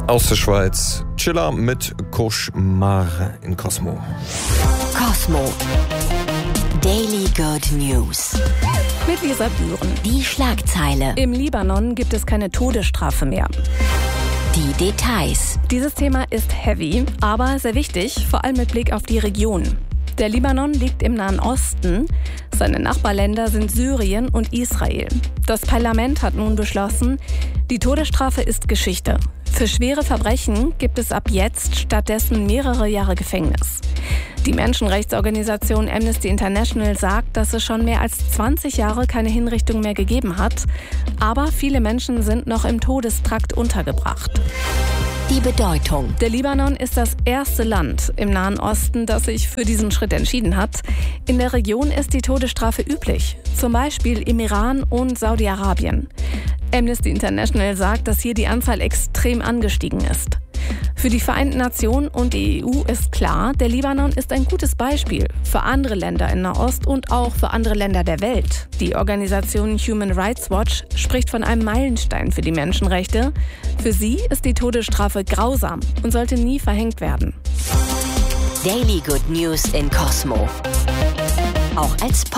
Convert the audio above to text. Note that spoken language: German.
Aus der Schweiz, Chiller mit Cauchemar in Cosmo. Cosmo. Daily Good News. Mit Lisa Bühren. Die Schlagzeile. Im Libanon gibt es keine Todesstrafe mehr. Die Details. Dieses Thema ist heavy, aber sehr wichtig, vor allem mit Blick auf die Region. Der Libanon liegt im Nahen Osten. Seine Nachbarländer sind Syrien und Israel. Das Parlament hat nun beschlossen, die Todesstrafe ist Geschichte. Für schwere Verbrechen gibt es ab jetzt stattdessen mehrere Jahre Gefängnis. Die Menschenrechtsorganisation Amnesty International sagt, dass es schon mehr als 20 Jahre keine Hinrichtung mehr gegeben hat. Aber viele Menschen sind noch im Todestrakt untergebracht. Die Bedeutung. Der Libanon ist das erste Land im Nahen Osten, das sich für diesen Schritt entschieden hat. In der Region ist die Todesstrafe üblich, zum Beispiel im Iran und Saudi-Arabien. Amnesty International sagt, dass hier die Anzahl extrem angestiegen ist. Für die Vereinten Nationen und die EU ist klar, der Libanon ist ein gutes Beispiel für andere Länder in Nahost und auch für andere Länder der Welt. Die Organisation Human Rights Watch spricht von einem Meilenstein für die Menschenrechte. Für sie ist die Todesstrafe grausam und sollte nie verhängt werden. Daily Good News in Cosmo. Auch als